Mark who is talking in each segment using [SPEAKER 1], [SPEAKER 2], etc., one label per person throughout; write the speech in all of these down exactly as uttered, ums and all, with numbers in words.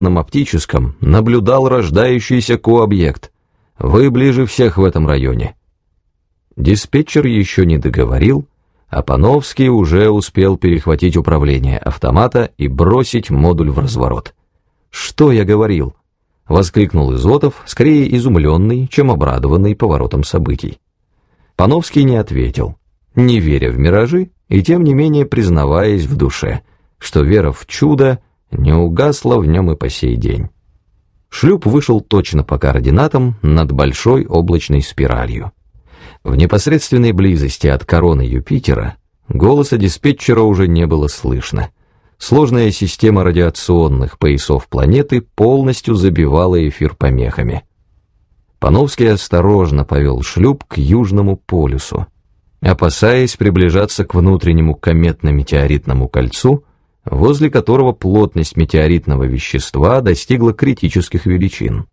[SPEAKER 1] на оптическом наблюдал рождающийся ко-объект. Вы ближе всех в этом районе». Диспетчер еще не договорил, а Пановский уже успел перехватить управление автомата и бросить модуль в разворот. «Что я говорил?» — воскликнул Изотов, скорее изумленный, чем обрадованный поворотом событий. Пановский не ответил, не веря в миражи и тем не менее признаваясь в душе, что вера в чудо не угасла в нем и по сей день. Шлюп вышел точно по координатам над большой облачной спиралью. В непосредственной близости от короны Юпитера голоса диспетчера уже не было слышно. Сложная система радиационных поясов планеты полностью забивала эфир помехами. Пановский осторожно повел шлюп к Южному полюсу, опасаясь приближаться к внутреннему кометно-метеоритному кольцу, возле которого плотность метеоритного вещества достигла критических величин.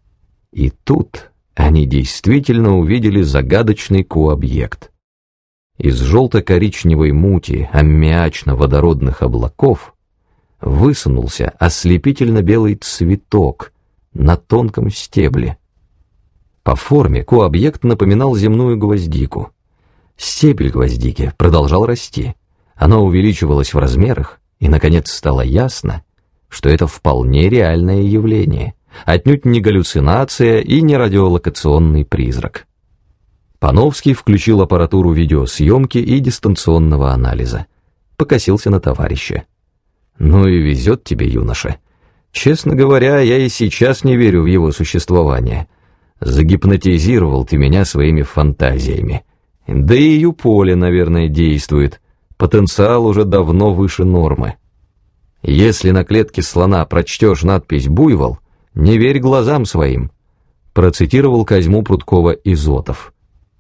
[SPEAKER 1] И тут они действительно увидели загадочный ко-объект. Из желто-коричневой мути аммиачно-водородных облаков высунулся ослепительно-белый цветок на тонком стебле. По форме ко-объект напоминал земную гвоздику. Стебель гвоздики продолжал расти. Оно увеличивалось в размерах, и, наконец, стало ясно, что это вполне реальное явление, отнюдь не галлюцинация и не радиолокационный призрак. Пановский включил аппаратуру видеосъемки и дистанционного анализа. Покосился на товарища. «Ну и везет тебе, юноша. Честно говоря, я и сейчас не верю в его существование. Загипнотизировал ты меня своими фантазиями. Да и Юполе, наверное, действует. Потенциал уже давно выше нормы. Если на клетке слона прочтешь надпись «Буйвол», не верь глазам своим», процитировал Козьму Прудкова Изотов.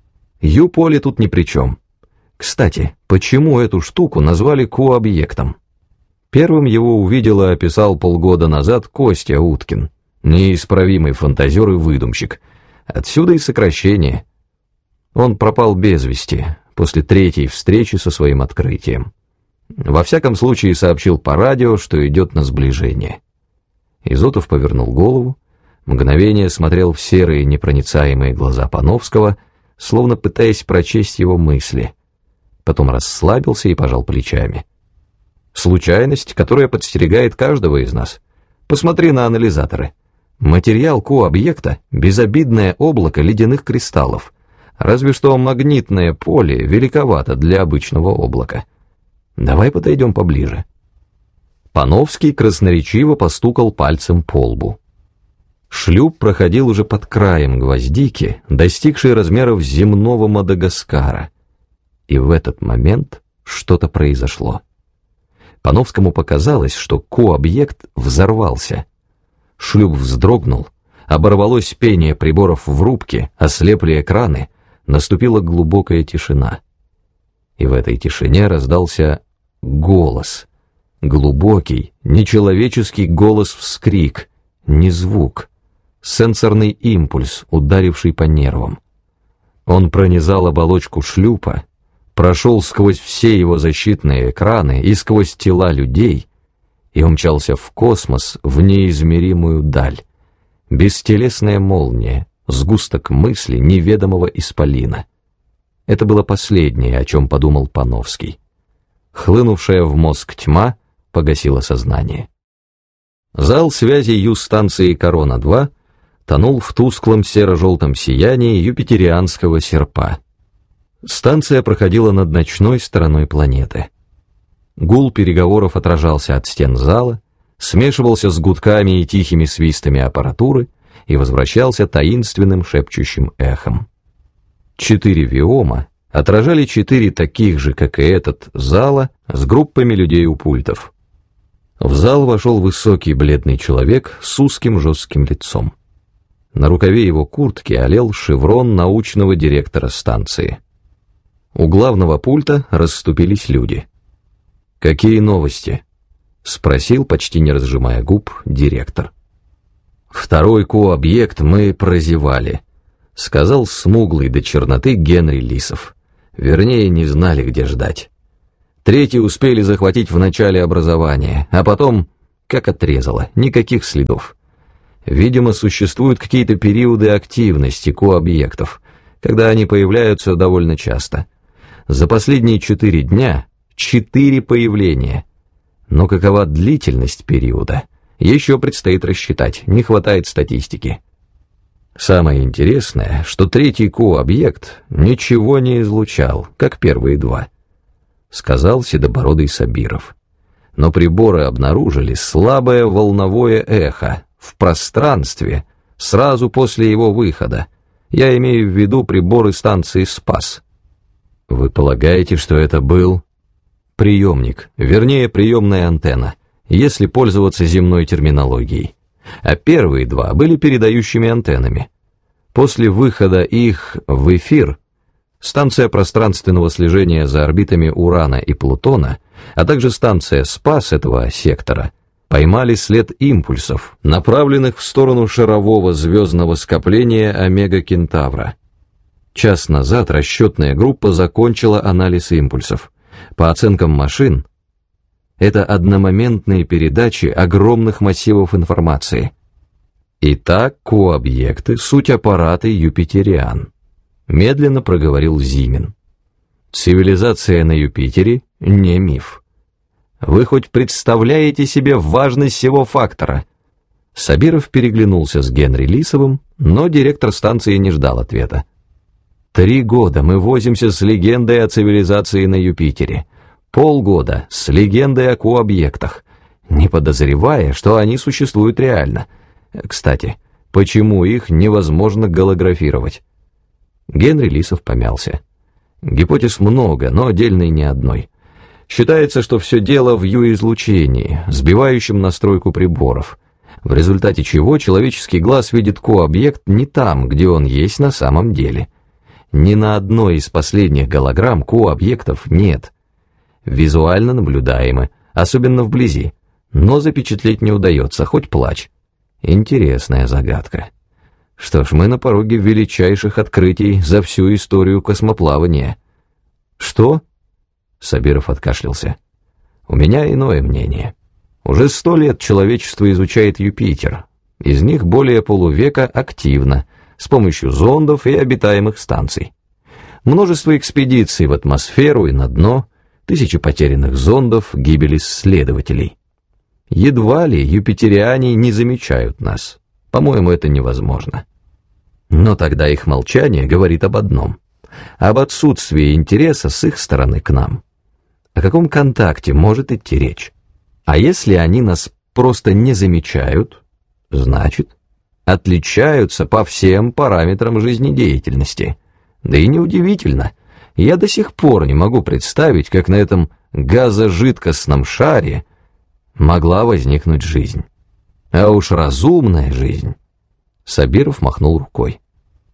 [SPEAKER 1] Юполе тут ни при чем. Кстати, почему эту штуку назвали ко-объектом? Первым его увидел и описал полгода назад Костя Уткин, неисправимый фантазер и выдумщик. Отсюда и сокращение. Он пропал без вести после третьей встречи со своим открытием. Во всяком случае сообщил по радио, что идет на сближение. Изотов повернул голову, мгновение смотрел в серые непроницаемые глаза Пановского, словно пытаясь прочесть его мысли. Потом расслабился и пожал плечами. Случайность, которая подстерегает каждого из нас. Посмотри на анализаторы. Материал ко-объекта — безобидное облако ледяных кристаллов. Разве что магнитное поле великовато для обычного облака. Давай подойдем поближе. Пановский красноречиво постукал пальцем по лбу. Шлюп проходил уже под краем гвоздики, достигшей размеров земного Мадагаскара. И в этот момент что-то произошло. Пановскому показалось, что ко-объект взорвался. Шлюп вздрогнул, оборвалось пение приборов в рубке, ослепли экраны, наступила глубокая тишина. И в этой тишине раздался голос. Глубокий, нечеловеческий голос-вскрик, не звук. Сенсорный импульс, ударивший по нервам. Он пронизал оболочку шлюпа, прошел сквозь все его защитные экраны и сквозь тела людей и умчался в космос, в неизмеримую даль. Бестелесная молния, сгусток мысли неведомого исполина. Это было последнее, о чем подумал Пановский. Хлынувшая в мозг тьма погасила сознание. Зал связи Ю-станции «Корона-два» тонул в тусклом серо-желтом сиянии юпитерианского серпа. Станция проходила над ночной стороной планеты. Гул переговоров отражался от стен зала, смешивался с гудками и тихими свистами аппаратуры и возвращался таинственным шепчущим эхом. Четыре виома отражали четыре таких же, как и этот, зала с группами людей у пультов. В зал вошел высокий бледный человек с узким жестким лицом. На рукаве его куртки олел шеврон научного директора станции. У главного пульта расступились люди. «Какие новости?» — спросил, почти не разжимая губ, директор. «Второй ко-объект мы прозевали», — сказал смуглый до черноты Генри Лисов. Вернее, не знали, где ждать. Третий успели захватить в начале образования, а потом как отрезало, никаких следов. Видимо, существуют какие-то периоды активности ко-объектов, когда они появляются довольно часто. За последние четыре дня четыре появления. Но какова длительность периода, еще предстоит рассчитать, не хватает статистики. Самое интересное, что третий ко-объект ничего не излучал, как первые два, сказал седобородый Сабиров. Но приборы обнаружили слабое волновое эхо в пространстве сразу после его выхода. Я имею в виду приборы станции «Спас». Вы полагаете, что это был приемник, вернее приемная антенна, если пользоваться земной терминологией. А первые два были передающими антеннами. После выхода их в эфир станция пространственного слежения за орбитами Урана и Плутона, а также станция «Спас» этого сектора, поймали след импульсов, направленных в сторону шарового звездного скопления Омега-Кентавра. Час назад расчетная группа закончила анализ импульсов. По оценкам машин, это одномоментные передачи огромных массивов информации. Итак, ко-объекты — суть аппараты юпитериан, медленно проговорил Зимин. Цивилизация на Юпитере — не миф. Вы хоть представляете себе важность сего фактора? Сабиров переглянулся с Генри Лисовым, но директор станции не ждал ответа. Три года мы возимся с легендой о цивилизации на Юпитере, полгода с легендой о ко-объектах, не подозревая, что они существуют реально. Кстати, почему их невозможно голографировать? Генри Лисов помялся. Гипотез много, но отдельной ни одной. Считается, что все дело в ю-излучении, сбивающем настройку приборов, в результате чего человеческий глаз видит ко-объект не там, где он есть на самом деле. Ни на одной из последних голограмм ко-объектов нет. Визуально наблюдаемы, особенно вблизи, но запечатлеть не удается, хоть плачь. Интересная загадка. Что ж, мы на пороге величайших открытий за всю историю космоплавания. Что? Сабиров откашлялся. У меня иное мнение. Уже сто лет человечество изучает Юпитер. Из них более полувека активно, с помощью зондов и обитаемых станций. Множество экспедиций в атмосферу и на дно, тысячи потерянных зондов, гибель исследователей. Едва ли юпитериане не замечают нас. По-моему, это невозможно. Но тогда их молчание говорит об одном: об отсутствии интереса с их стороны к нам. О каком контакте может идти речь? А если они нас просто не замечают, значит, отличаются по всем параметрам жизнедеятельности. Да и неудивительно, я до сих пор не могу представить, как на этом газожидкостном шаре могла возникнуть жизнь. А уж разумная жизнь. Сабиров махнул рукой.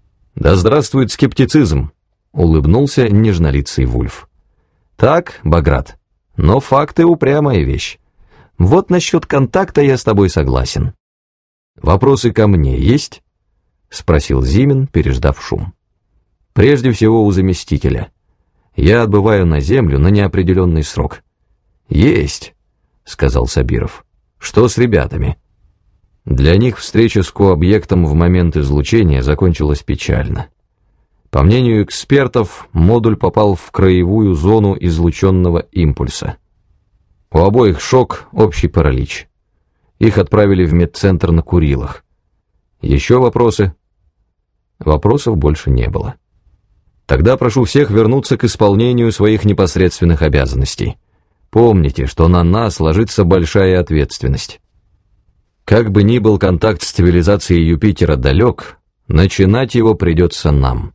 [SPEAKER 1] Да здравствует скептицизм, улыбнулся нежнолицый Вульф. Так, Баграт, но факты — упрямая вещь. Вот насчет контакта я с тобой согласен. «Вопросы ко мне есть?» — спросил Зимин, переждав шум. «Прежде всего у заместителя. Я отбываю на землю на неопределенный срок». «Есть», — сказал Сабиров. «Что с ребятами?» Для них встреча с ко-объектом в момент излучения закончилась печально. По мнению экспертов, модуль попал в краевую зону излученного импульса. У обоих шок, общий паралич. Их отправили в медцентр на Курилах. Еще вопросы? Вопросов больше не было. Тогда прошу всех вернуться к исполнению своих непосредственных обязанностей. Помните, что на нас ложится большая ответственность. Как бы ни был контакт с цивилизацией Юпитера далек, начинать его придется нам.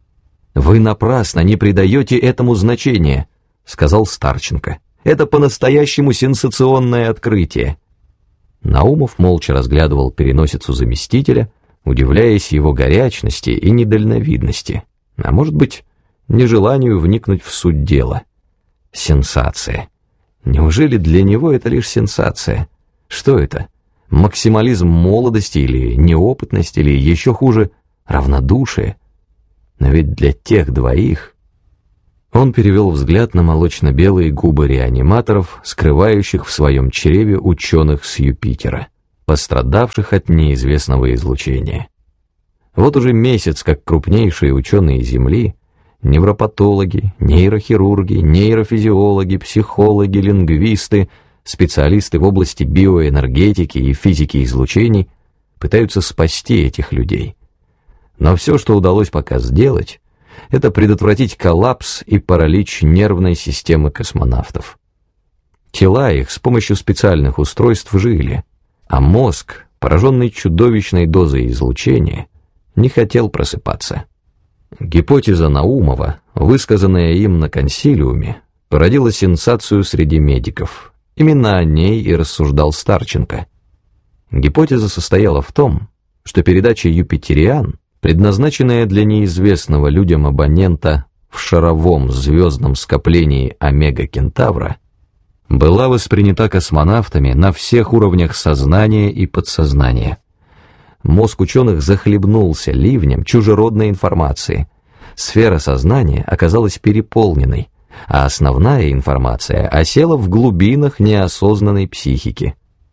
[SPEAKER 1] «Вы напрасно не придаете этому значения», — сказал Старченко. «Это по-настоящему сенсационное открытие». Наумов молча разглядывал переносицу заместителя, удивляясь его горячности и недальновидности, а может быть, нежеланию вникнуть в суть дела. Сенсация. Неужели для него это лишь сенсация? Что это? Максимализм молодости или неопытность, или еще хуже, равнодушие? Но ведь для тех двоих... Он перевел взгляд на молочно-белые губы реаниматоров, скрывающих в своем чреве ученых с Юпитера, пострадавших от неизвестного излучения. Вот уже месяц, как крупнейшие ученые Земли, невропатологи, нейрохирурги, нейрофизиологи, психологи, лингвисты, специалисты в области биоэнергетики и физики излучений пытаются спасти этих людей. Но все, что удалось пока сделать, это предотвратить коллапс и паралич нервной системы космонавтов. Тела их с помощью специальных устройств жили, а мозг, пораженный чудовищной дозой излучения, не хотел просыпаться. Гипотеза Наумова, высказанная им на консилиуме, породила сенсацию среди медиков. Именно о ней и рассуждал Старченко. Гипотеза состояла в том, что передача юпитериан, предназначенная для неизвестного людям абонента в шаровом звездном скоплении Омега-Кентавра, была воспринята космонавтами на всех уровнях сознания и подсознания. Мозг ученых захлебнулся ливнем чужеродной информации. Сфера сознания оказалась переполненной, а основная информация осела в глубинах неосознанной психики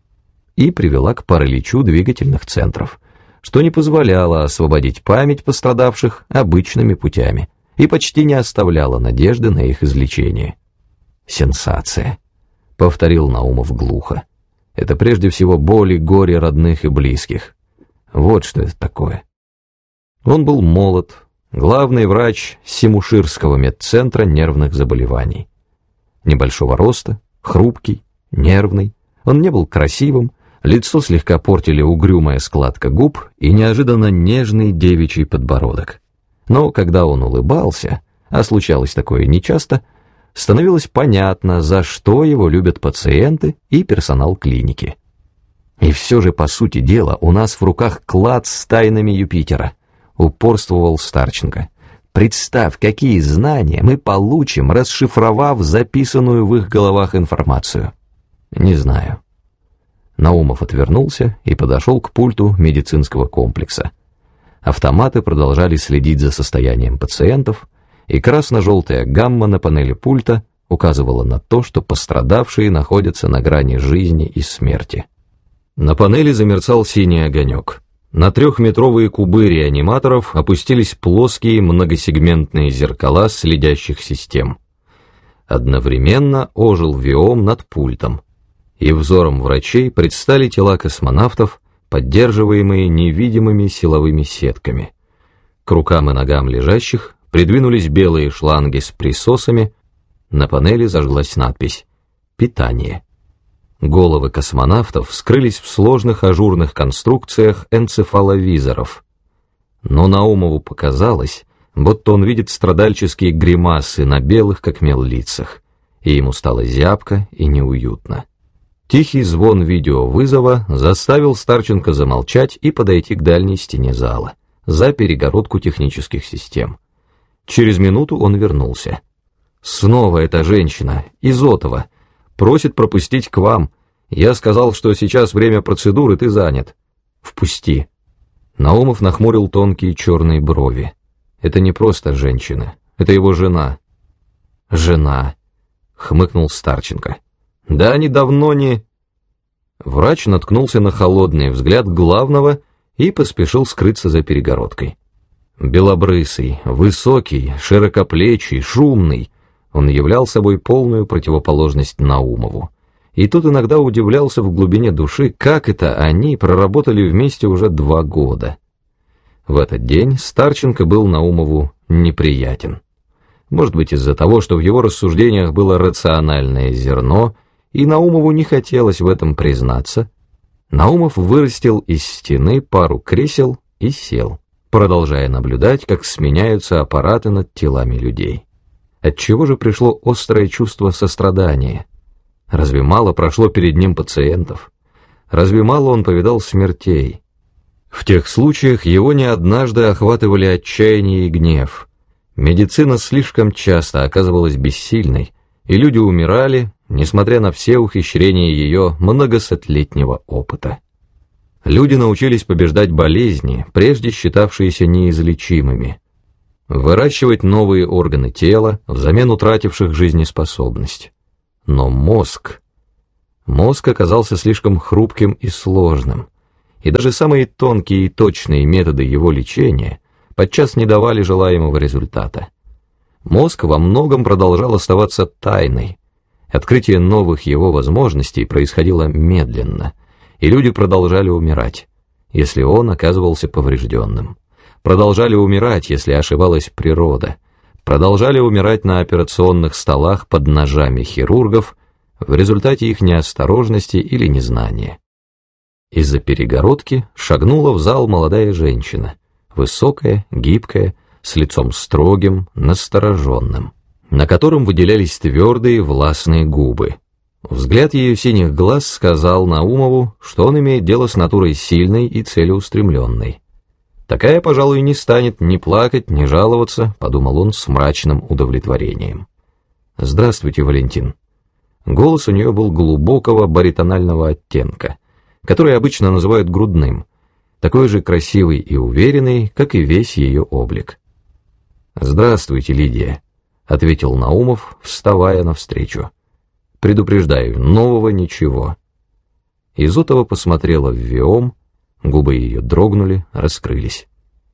[SPEAKER 1] и привела к параличу двигательных центров, что не позволяло освободить память пострадавших обычными путями и почти не оставляло надежды на их излечение. «Сенсация», — повторил Наумов глухо. «Это прежде всего боль и горе родных и близких. Вот что это такое». Он был молод, главный врач Симуширского медцентра нервных заболеваний. Небольшого роста, хрупкий, нервный, он не был красивым, лицо слегка портили угрюмая складка губ и неожиданно нежный девичий подбородок. Но когда он улыбался, а случалось такое нечасто, становилось понятно, за что его любят пациенты и персонал клиники. И все же, по сути дела, у нас в руках клад с тайнами Юпитера, упорствовал Старченко. Представь, какие знания мы получим, расшифровав записанную в их головах информацию. Не знаю. Наумов отвернулся и подошел к пульту медицинского комплекса. Автоматы продолжали следить за состоянием пациентов, и красно-желтая гамма на панели пульта указывала на то, что пострадавшие находятся на грани жизни и смерти. На панели замерцал синий огонек. На трехметровые кубы реаниматоров опустились плоские многосегментные зеркала следящих систем. Одновременно ожил виом над пультом, и взором врачей предстали тела космонавтов, поддерживаемые невидимыми силовыми сетками. К рукам и ногам лежащих придвинулись белые шланги с присосами, на панели зажглась надпись «Питание». Головы космонавтов скрылись в сложных ажурных конструкциях энцефаловизоров. Но Наумову показалось, будто он видит страдальческие гримасы на белых, как мел, лицах, и ему стало зябко и неуютно. Тихий звон видеовызова заставил Старченко замолчать и подойти к дальней стене зала, за перегородку технических систем. Через минуту он вернулся. «Снова эта женщина, Изотова, просит пропустить к вам. Я сказал, что сейчас время процедуры, ты занят. Впусти». Наумов нахмурил тонкие черные брови. «Это не просто женщина, это его жена». «Жена», — хмыкнул Старченко. «Да они давно не...» Врач наткнулся на холодный взгляд главного и поспешил скрыться за перегородкой. Белобрысый, высокий, широкоплечий, шумный, он являл собой полную противоположность Наумову. И тут иногда удивлялся в глубине души, как это они проработали вместе уже два года. В этот день Старченко был Наумову неприятен. Может быть, из-за того, что в его рассуждениях было рациональное зерно, и Наумову не хотелось в этом признаться, Наумов вырастил из стены пару кресел и сел, продолжая наблюдать, как сменяются аппараты над телами людей. Отчего же пришло острое чувство сострадания? Разве мало прошло перед ним пациентов? Разве мало он повидал смертей? В тех случаях его не однажды охватывали отчаяние и гнев. Медицина слишком часто оказывалась бессильной, и люди умирали, несмотря на все ухищрения ее многосотлетнего опыта. Люди научились побеждать болезни, прежде считавшиеся неизлечимыми. выращивать новые органы тела взамен утративших жизнеспособность. Но мозг... Мозг оказался слишком хрупким и сложным, и даже самые тонкие и точные методы его лечения подчас не давали желаемого результата. Мозг во многом продолжал оставаться тайной. Открытие новых его возможностей происходило медленно, и люди продолжали умирать, если он оказывался поврежденным. Продолжали умирать, если ошибалась природа. Продолжали умирать на операционных столах под ножами хирургов в результате их неосторожности или незнания. Из-за перегородки шагнула в зал молодая женщина, высокая, гибкая, с лицом строгим, настороженным, на котором выделялись твердые властные губы. Взгляд ее синих глаз сказал Наумову, что он имеет дело с натурой сильной и целеустремленной. «Такая, пожалуй, не станет ни плакать, ни жаловаться», — подумал он с мрачным удовлетворением. «Здравствуйте, Валентин». Голос у нее был глубокого баритонального оттенка, который обычно называют грудным, такой же красивый и уверенный, как и весь ее облик. «Здравствуйте, Лидия», — ответил Наумов, вставая навстречу. «Предупреждаю, нового ничего». Изотова посмотрела в Виом, губы ее дрогнули, раскрылись.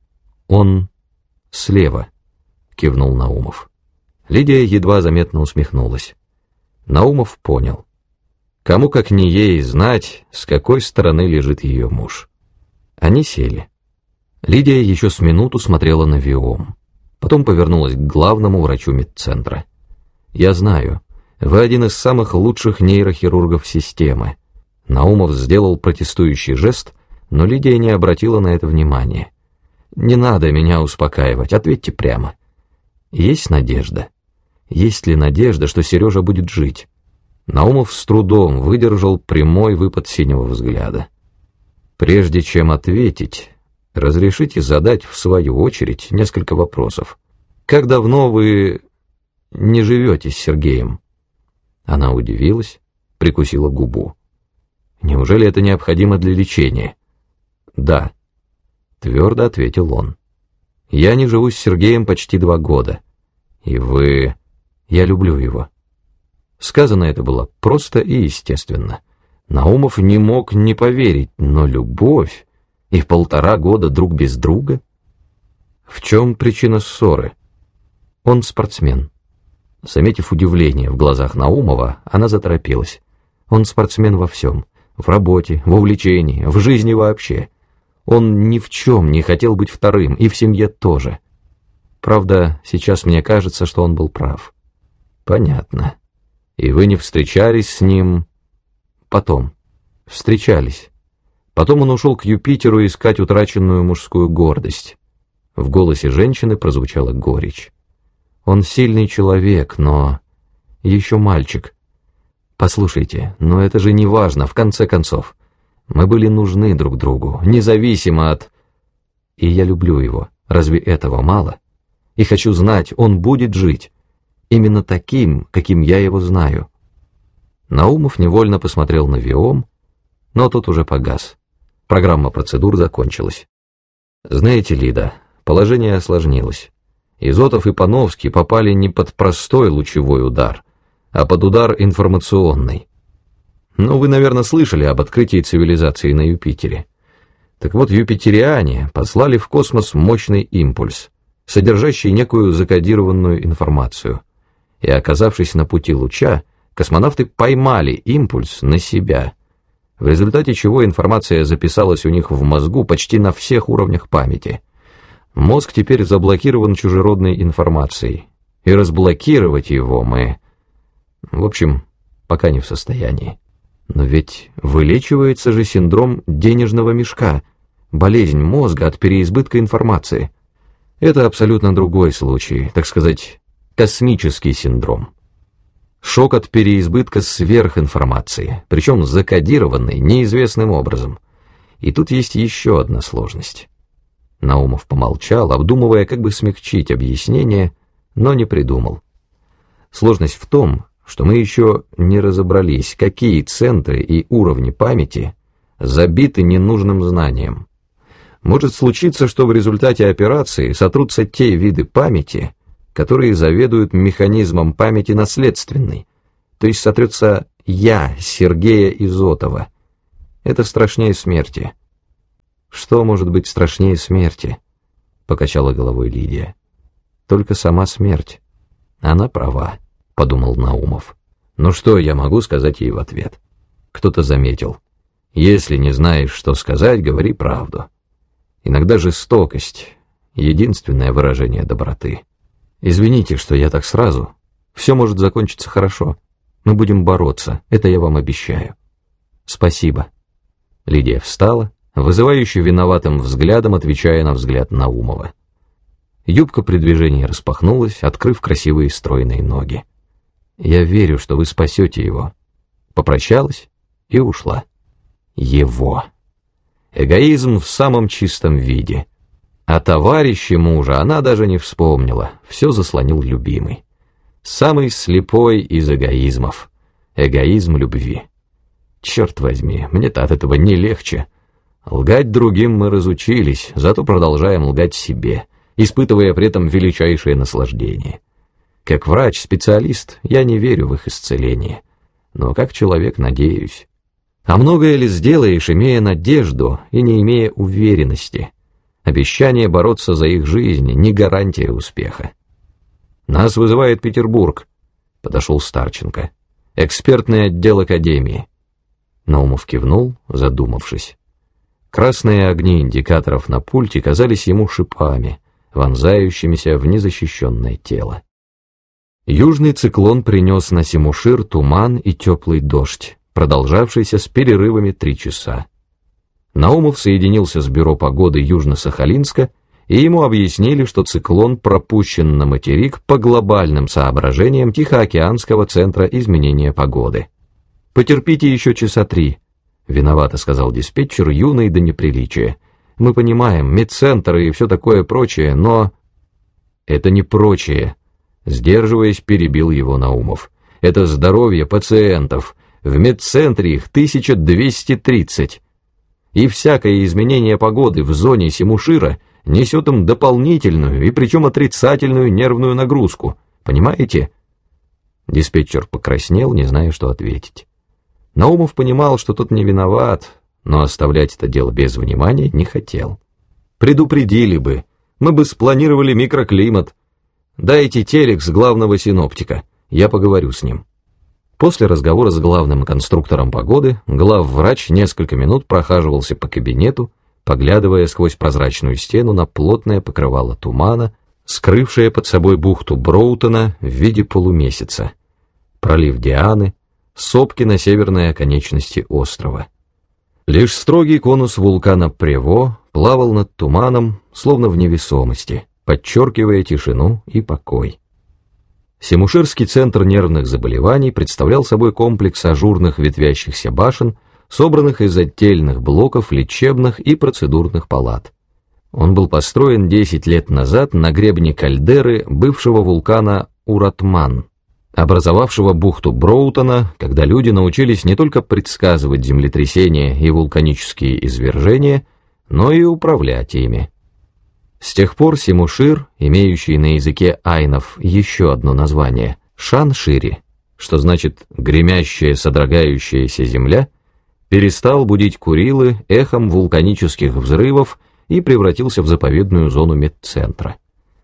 [SPEAKER 1] «Он слева», — кивнул Наумов. Лидия едва заметно усмехнулась. Наумов понял. Кому как не ей знать, с какой стороны лежит ее муж. Они сели. Лидия еще с минуту смотрела на Виом. Потом повернулась к главному врачу медцентра. «Я знаю, вы один из самых лучших нейрохирургов системы». Наумов сделал протестующий жест, но Лидия не обратила на это внимания. «Не надо меня успокаивать, ответьте прямо. Есть надежда? Есть ли надежда, что Сережа будет жить?» Наумов с трудом выдержал прямой выпад синего взгляда. «Прежде чем ответить, разрешите задать в свою очередь несколько вопросов. Как давно вы не живете с Сергеем?» Она удивилась, прикусила губу. «Неужели это необходимо для лечения?» «Да», — твердо ответил он. «Я не живу с Сергеем почти два года. И вы... Я люблю его». Сказано это было просто и естественно. Наумов не мог не поверить, но любовь и полтора года друг без друга? В чем причина ссоры? Он спортсмен. Заметив удивление в глазах Наумова, она заторопилась. Он спортсмен во всем. В работе, в увлечении, в жизни вообще. Он ни в чем не хотел быть вторым, и в семье тоже. Правда, сейчас мне кажется, что он был прав. Понятно. И вы не встречались с ним... Потом. Встречались. Потом он ушел к Юпитеру искать утраченную мужскую гордость. В голосе женщины прозвучала горечь. Он сильный человек, но... еще мальчик. Послушайте, но это же не важно, в конце концов. Мы были нужны друг другу, независимо от... И я люблю его. Разве этого мало? И хочу знать, он будет жить. Именно таким, каким я его знаю. Наумов невольно посмотрел на Виом, но тот уже погас. Программа процедур закончилась. Знаете, Лида, положение осложнилось. Изотов и Пановский попали не под простой лучевой удар, а под удар информационный. Ну, вы, наверное, слышали об открытии цивилизации на Юпитере. Так вот, юпитериане послали в космос мощный импульс, содержащий некую закодированную информацию. И, оказавшись на пути луча, космонавты поймали импульс на себя, в результате чего информация записалась у них в мозгу почти на всех уровнях памяти. Мозг теперь заблокирован чужеродной информацией, и разблокировать его мы, в общем, пока не в состоянии. Но ведь вылечивается же синдром денежного мешка, болезнь мозга от переизбытка информации. Это абсолютно другой случай, так сказать, космический синдром. Шок от переизбытка сверхинформации, причем закодированной неизвестным образом. И тут есть еще одна сложность. Наумов помолчал, обдумывая, как бы смягчить объяснение, но не придумал. Сложность в том, что мы еще не разобрались, какие центры и уровни памяти забиты ненужным знанием. Может случиться, что в результате операции сотрутся те виды памяти, которые заведуют механизмом памяти наследственной, то есть сотрется «я» Сергея Изотова. Это страшнее смерти. Что может быть страшнее смерти? Покачала головой Лидия. Только сама смерть. Она права, подумал Наумов. Ну что я могу сказать ей в ответ? Кто-то заметил. Если не знаешь, что сказать, говори правду. Иногда жестокость — единственное выражение доброты. Извините, что я так сразу. Все может закончиться хорошо. Мы будем бороться, это я вам обещаю. Спасибо. Лидия встала, вызывающе виноватым взглядом отвечая на взгляд Наумова. Юбка при движении распахнулась, открыв красивые стройные ноги. «Я верю, что вы спасете его». Попрощалась и ушла. Его. Эгоизм в самом чистом виде. О товарище мужа она даже не вспомнила, все заслонил любимый. Самый слепой из эгоизмов. Эгоизм любви. Черт возьми, мне-то от этого не легче. Лгать другим мы разучились, зато продолжаем лгать себе, испытывая при этом величайшее наслаждение. Как врач-специалист я не верю в их исцеление, но как человек надеюсь. А многое ли сделаешь, имея надежду и не имея уверенности? Обещание бороться за их жизнь не гарантия успеха. «Нас вызывает Петербург», — подошел Старченко. «Экспертный отдел Академии». Наумов кивнул, задумавшись. Красные огни индикаторов на пульте казались ему шипами, вонзающимися в незащищенное тело. Южный циклон принес на Симушир туман и теплый дождь, продолжавшийся с перерывами три часа. Наумов соединился с бюро погоды Южно-Сахалинска, и ему объяснили, что циклон пропущен на материк по глобальным соображениям Тихоокеанского центра изменения погоды. «Потерпите еще часа три», — виновато сказал диспетчер, юный до неприличия. «Мы понимаем, медцентр и все такое прочее, но...» «Это не прочее», — сдерживаясь, перебил его Наумов. «Это здоровье пациентов. В медцентре их тысяча двести тридцать. И всякое изменение погоды в зоне Симушира несет им дополнительную и причем отрицательную нервную нагрузку. Понимаете?» Диспетчер покраснел, не зная, что ответить. Наумов понимал, что тот не виноват, но оставлять это дело без внимания не хотел. «Предупредили бы, мы бы спланировали микроклимат. Дайте телекс главного синоптика, я поговорю с ним». После разговора с главным конструктором погоды главврач несколько минут прохаживался по кабинету, поглядывая сквозь прозрачную стену на плотное покрывало тумана, скрывшее под собой бухту Броутона в виде полумесяца, пролив Дианы, сопки на северной оконечности острова. Лишь строгий конус вулкана Прево плавал над туманом, словно в невесомости, подчеркивая тишину и покой. Симуширский центр нервных заболеваний представлял собой комплекс ажурных ветвящихся башен, собранных из отдельных блоков лечебных и процедурных палат. Он был построен десять лет назад на гребне кальдеры бывшего вулкана Уратман, образовавшего бухту Броутона, когда люди научились не только предсказывать землетрясения и вулканические извержения, но и управлять ими. С тех пор Симушир, имеющий на языке айнов еще одно название — Шан-Шири, что значит «гремящая, содрогающаяся земля», перестал будить Курилы эхом вулканических взрывов и превратился в заповедную зону медцентра.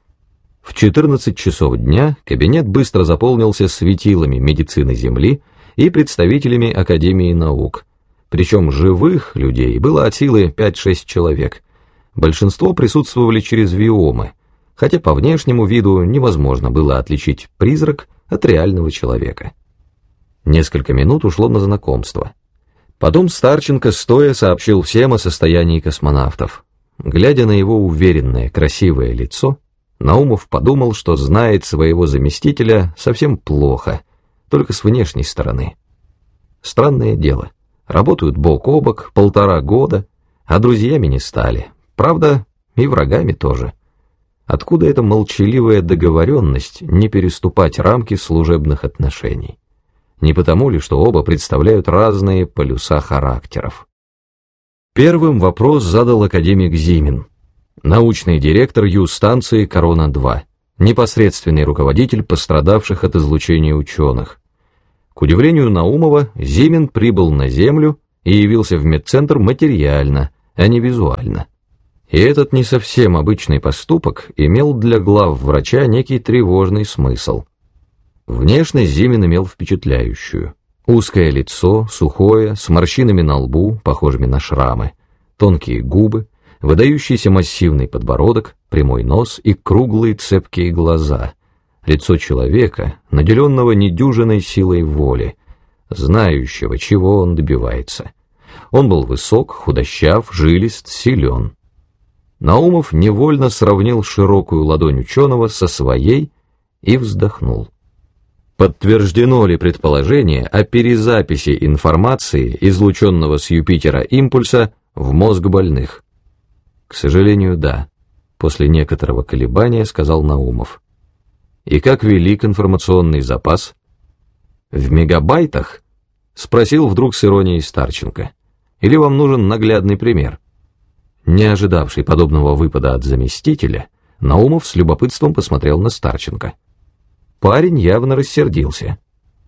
[SPEAKER 1] В четырнадцать часов дня кабинет быстро заполнился светилами медицины Земли и представителями Академии наук, причем живых людей было от силы пять-шесть человек. Большинство присутствовали через виомы, хотя по внешнему виду невозможно было отличить призрак от реального человека. Несколько минут ушло на знакомство. Потом Старченко стоя сообщил всем о состоянии космонавтов. Глядя на его уверенное, красивое лицо, Наумов подумал, что знает своего заместителя совсем плохо, только с внешней стороны. Странное дело, работают бок о бок полтора года, а друзьями не стали. Правда, и врагами тоже. Откуда эта молчаливая договоренность не переступать рамки служебных отношений? Не потому ли, что оба представляют разные полюса характеров? Первым вопрос задал академик Зимин, научный директор Ю-станции «Корона-два», непосредственный руководитель пострадавших от излучения ученых. К удивлению Наумова, Зимин прибыл на Землю и явился в медцентр материально, а не визуально. И этот не совсем обычный поступок имел для главврача некий тревожный смысл. Внешность Зимин имел впечатляющую. Узкое лицо, сухое, с морщинами на лбу, похожими на шрамы, тонкие губы, выдающийся массивный подбородок, прямой нос и круглые цепкие глаза. Лицо человека, наделенного недюжиной силой воли, знающего, чего он добивается. Он был высок, худощав, жилист, силен. Наумов невольно сравнил широкую ладонь ученого со своей и вздохнул. Подтверждено ли предположение о перезаписи информации, излученного с Юпитера импульса, в мозг больных? К сожалению, да. После некоторого колебания сказал Наумов. И как велик информационный запас? В мегабайтах? Спросил вдруг с иронией Старченко. Или вам нужен наглядный пример? Не ожидавший подобного выпада от заместителя, Наумов с любопытством посмотрел на Старченко. Парень явно рассердился.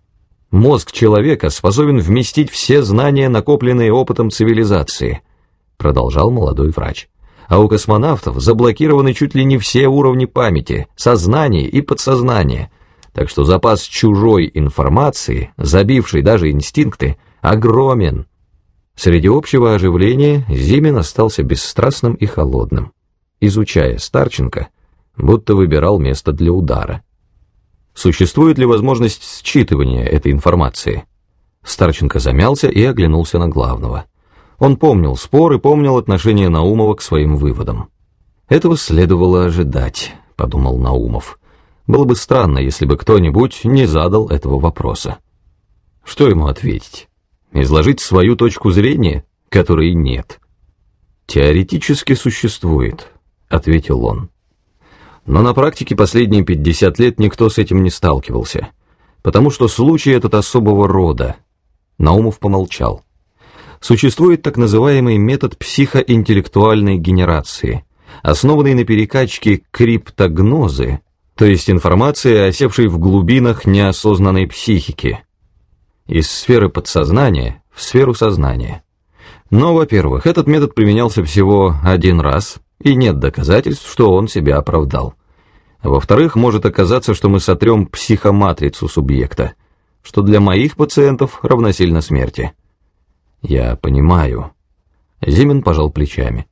[SPEAKER 1] «Мозг человека способен вместить все знания, накопленные опытом цивилизации», продолжал молодой врач. «А у космонавтов заблокированы чуть ли не все уровни памяти, сознания и подсознания, так что запас чужой информации, забивший даже инстинкты, огромен». Среди общего оживления Зимин остался бесстрастным и холодным, изучая Старченко, будто выбирал место для удара. Существует ли возможность считывания этой информации? Старченко замялся и оглянулся на главного. Он помнил спор и помнил отношение Наумова к своим выводам. «Этого следовало ожидать», — подумал Наумов. «Было бы странно, если бы кто-нибудь не задал этого вопроса». Что ему ответить? Изложить свою точку зрения, которой нет? «Теоретически существует», — ответил он. Но на практике последние пятьдесят лет никто с этим не сталкивался, потому что случай этот особого рода. Наумов помолчал. Существует так называемый метод психоинтеллектуальной генерации, основанный на перекачке криптогнозы, то есть информации, осевшей в глубинах неосознанной психики, из сферы подсознания в сферу сознания. Но, во-первых, этот метод применялся всего один раз, и нет доказательств, что он себя оправдал. Во-вторых, может оказаться, что мы сотрем психоматрицу субъекта, что для моих пациентов равносильно смерти. Я понимаю. Зимин пожал плечами.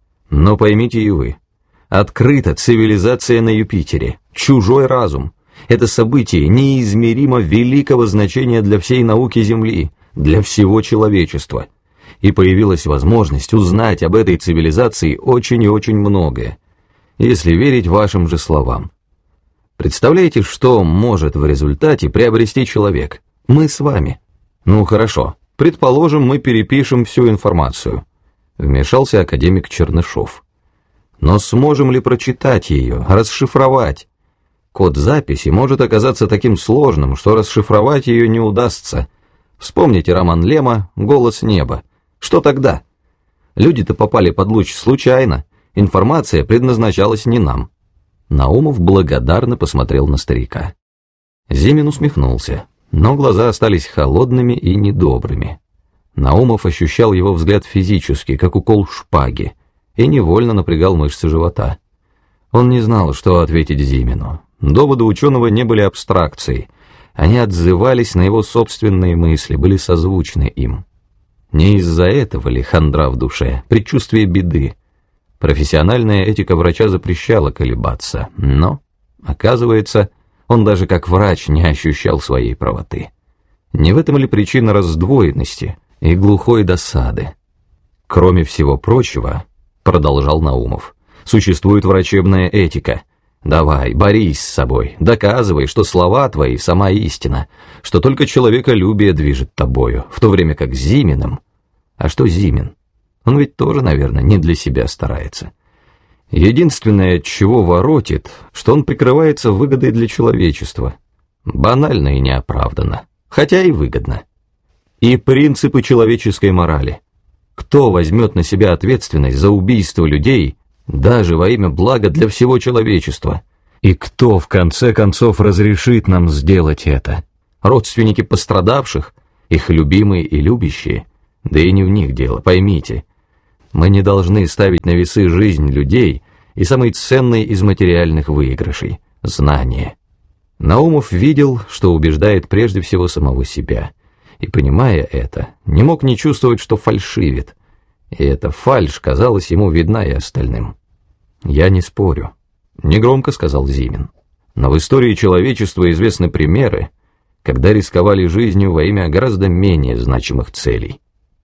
[SPEAKER 1] Но поймите и вы. Открыта цивилизация на Юпитере, чужой разум. Это событие неизмеримо великого значения для всей науки Земли, для всего человечества. И появилась возможность узнать об этой цивилизации очень и очень многое, если верить вашим же словам. Представляете, что может в результате приобрести человек? Мы с вами. Ну хорошо, предположим, мы перепишем всю информацию. Вмешался академик Чернышов. Но сможем ли прочитать ее, расшифровать? Код записи может оказаться таким сложным, что расшифровать ее не удастся. Вспомните роман Лема «Голос неба». Что тогда? Люди-то попали под луч случайно, информация предназначалась не нам. Наумов благодарно посмотрел на старика. Зимин усмехнулся, но глаза остались холодными и недобрыми. Наумов ощущал его взгляд физически, как укол шпаги, и невольно напрягал мышцы живота. Он не знал, что ответить Зимину. Доводы ученого не были абстракцией, они отзывались на его собственные мысли, были созвучны им. Не из-за этого ли хандра в душе, предчувствие беды? Профессиональная этика врача запрещала колебаться, но, оказывается, он даже как врач не ощущал своей правоты. Не в этом ли причина раздвоенности и глухой досады? Кроме всего прочего, продолжал Наумов, существует врачебная этика. Давай, борись с собой, доказывай, что слова твои — сама истина, что только человеколюбие движет тобою, в то время как Зиминым... А что Зимин? Он ведь тоже, наверное, не для себя старается. Единственное, от чего воротит, что он прикрывается выгодой для человечества. Банально и неоправданно, хотя и выгодно. И принципы человеческой морали. Кто возьмет на себя ответственность за убийство людей, даже во имя блага для всего человечества? И кто, в конце концов, разрешит нам сделать это? Родственники пострадавших, их любимые и любящие? Да и не в них дело, поймите. Мы не должны ставить на весы жизнь людей и самый ценный из материальных выигрышей – знание. Наумов видел, что убеждает прежде всего самого себя, и, понимая это, не мог не чувствовать, что фальшивит, и эта фальшь казалась ему видна и остальным. «Я не спорю», — негромко сказал Зимин, «но в истории человечества известны примеры, когда рисковали жизнью во имя гораздо менее значимых целей.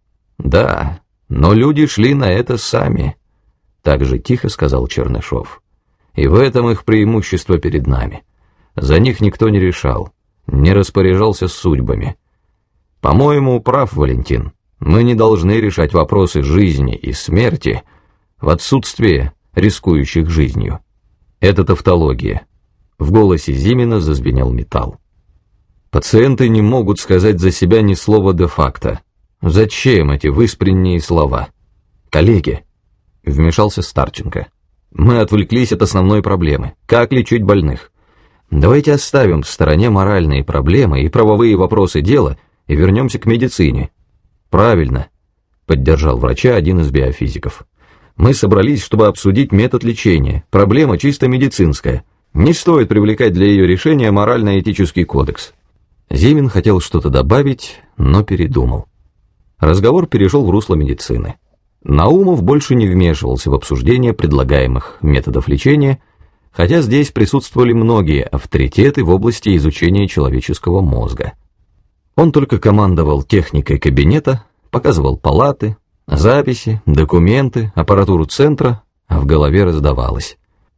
[SPEAKER 1] Да, но люди шли на это сами», — так же тихо сказал Чернышов, «и в этом их преимущество перед нами. За них никто не решал, не распоряжался судьбами. По-моему, прав Валентин, мы не должны решать вопросы жизни и смерти в отсутствие рискующих жизнью. Это тавтология». В голосе Зимина зазвенел металл. «Пациенты не могут сказать за себя ни слова де-факто. Зачем эти выспренние слова? Коллеги», — вмешался Старченко, — «мы отвлеклись от основной проблемы. Как лечить больных? Давайте оставим в стороне моральные проблемы и правовые вопросы дела и вернемся к медицине». «Правильно», — поддержал врача один из биофизиков. «Мы собрались, чтобы обсудить метод лечения. Проблема чисто медицинская. Не стоит привлекать для ее решения морально-этический кодекс». Зимин хотел что-то добавить, но передумал. Разговор перешел в русло медицины. Наумов больше не вмешивался в обсуждение предлагаемых методов лечения, хотя здесь присутствовали многие авторитеты в области изучения человеческого мозга. Он только командовал техникой кабинета, показывал палаты, записи, документы, аппаратуру центра, а в голове раздавалось: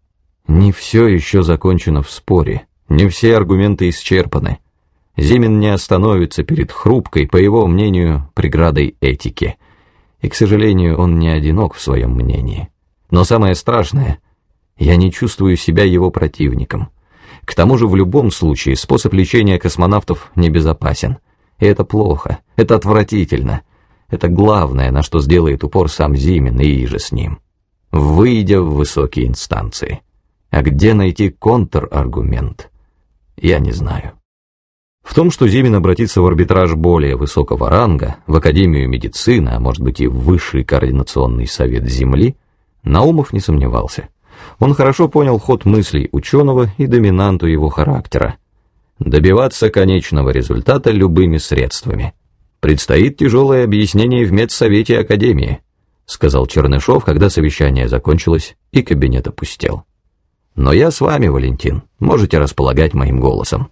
[SPEAKER 1] не все еще закончено в споре, не все аргументы исчерпаны. Зимин не остановится перед хрупкой, по его мнению, преградой этики. И, к сожалению, он не одинок в своем мнении. Но самое страшное, я не чувствую себя его противником. К тому же в любом случае способ лечения космонавтов небезопасен. И это плохо, это отвратительно. Это главное, на что сделает упор сам Зимин и иже с ним, выйдя в высокие инстанции. А где найти контраргумент, я не знаю. В том, что Зимин обратится в арбитраж более высокого ранга, в Академию медицины, а может быть и в Высший координационный совет Земли, Наумов не сомневался. Он хорошо понял ход мыслей ученого и доминанту его характера. Добиваться конечного результата любыми средствами. «Предстоит тяжелое объяснение в медсовете Академии», сказал Чернышов, когда совещание закончилось и кабинет опустел. «Но я с вами, Валентин, можете располагать моим голосом».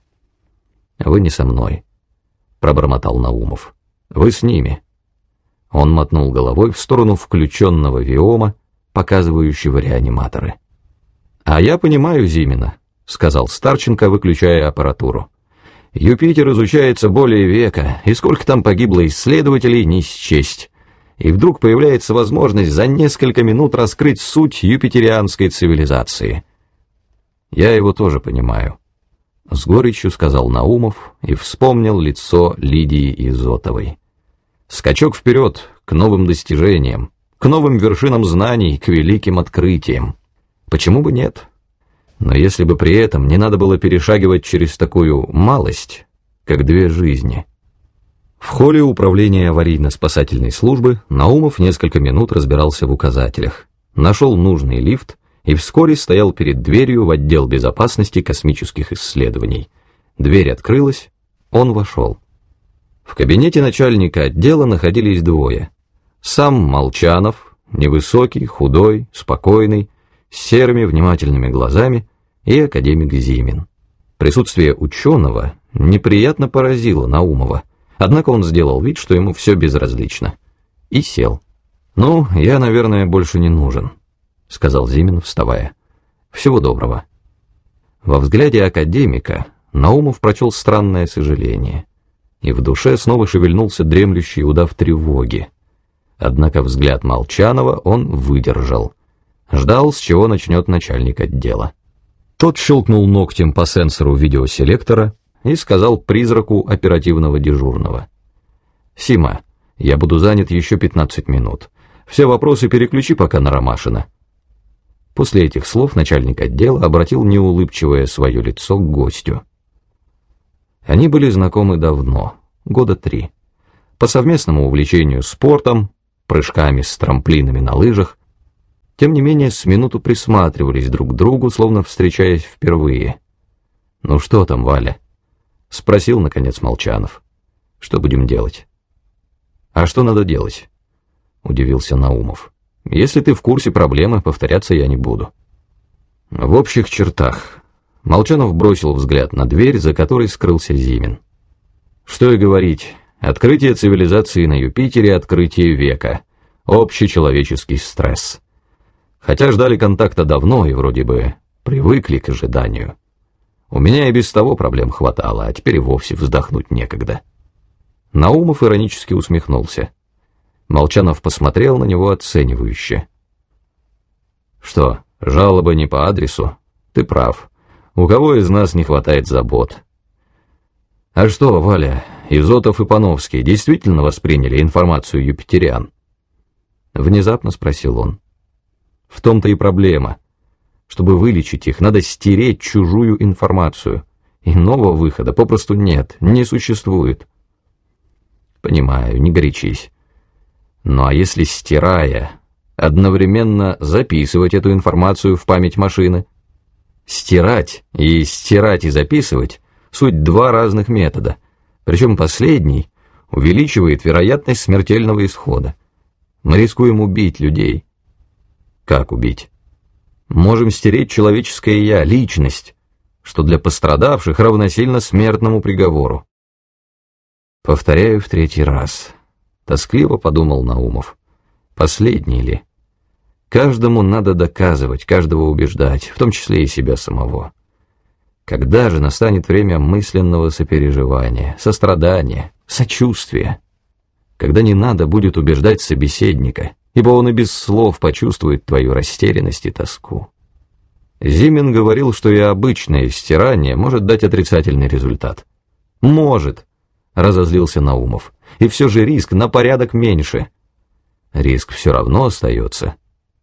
[SPEAKER 1] «Вы не со мной», — пробормотал Наумов. «Вы с ними». Он мотнул головой в сторону включенного виома, показывающего реаниматоры. «А я понимаю Зимина», — сказал Старченко, выключая аппаратуру. «Юпитер изучается более века, и сколько там погибло исследователей, не счесть. И вдруг появляется возможность за несколько минут раскрыть суть юпитерианской цивилизации». «Я его тоже понимаю», — с горечью сказал Наумов и вспомнил лицо Лидии Изотовой. «Скачок вперед, к новым достижениям, к новым вершинам знаний, к великим открытиям. Почему бы нет? Но если бы при этом не надо было перешагивать через такую малость, как две жизни». В холле управления аварийно-спасательной службы Наумов несколько минут разбирался в указателях, нашел нужный лифт и вскоре стоял перед дверью в отдел безопасности космических исследований. Дверь открылась, он вошел. В кабинете начальника отдела находились двое. Сам Молчанов, невысокий, худой, спокойный, с серыми внимательными глазами, и академик Зимин. Присутствие ученого неприятно поразило Наумова, однако он сделал вид, что ему все безразлично, и сел. «Ну, я, наверное, больше не нужен», — сказал Зимин, вставая. «Всего доброго». Во взгляде академика Наумов прочел странное сожаление, и в душе снова шевельнулся дремлющий удав тревоги. Однако взгляд Молчанова он выдержал, ждал, с чего начнет начальник отдела. Тот щелкнул ногтем по сенсору видеоселектора и сказал призраку оперативного дежурного: «Сима, Я буду занят еще пятнадцать минут. Все вопросы переключи пока на Ромашина». После этих слов начальник отдела обратил неулыбчивое свое лицо к гостю. Они были знакомы давно, года три. По совместному увлечению спортом, прыжками с трамплинами на лыжах. Тем не менее, с минуту присматривались друг к другу, словно встречаясь впервые. «Ну что там, Валя?» — спросил, наконец, Молчанов. «Что будем делать?» «А что надо делать?» — удивился Наумов. «Если ты в курсе проблемы, повторяться я не буду». В общих чертах. Молчанов бросил взгляд на дверь, за которой скрылся Зимин. Что и говорить, открытие цивилизации на Юпитере — открытие века, общечеловеческий стресс. Хотя ждали контакта давно и вроде бы привыкли к ожиданию. У меня и без того проблем хватало, а теперь и вовсе вздохнуть некогда. Наумов иронически усмехнулся. Молчанов посмотрел на него оценивающе. «Что, жалоба не по адресу? Ты прав. У кого из нас не хватает забот?» «А что, Валя, Изотов и Пановский действительно восприняли информацию юпитериан?» Внезапно спросил он. «В том-то и проблема. Чтобы вылечить их, надо стереть чужую информацию. Иного выхода попросту нет, не существует». «Понимаю, не горячись. Ну а если, стирая, одновременно записывать эту информацию в память машины?» Стирать и стирать и записывать — суть два разных метода, причем последний увеличивает вероятность смертельного исхода. Мы рискуем убить людей. Как убить? Можем стереть человеческое «я», личность, что для пострадавших равносильно смертному приговору. Повторяю в третий раз. Тоскливо подумал Наумов. Последний ли? Каждому надо доказывать, каждого убеждать, в том числе и себя самого. Когда же настанет время мысленного сопереживания, сострадания, сочувствия? Когда не надо будет убеждать собеседника, ибо он и без слов почувствует твою растерянность и тоску. Зимин говорил, что и обычное стирание может дать отрицательный результат. «Может», — разозлился Наумов, — «и все же риск на порядок меньше». «Риск все равно остается».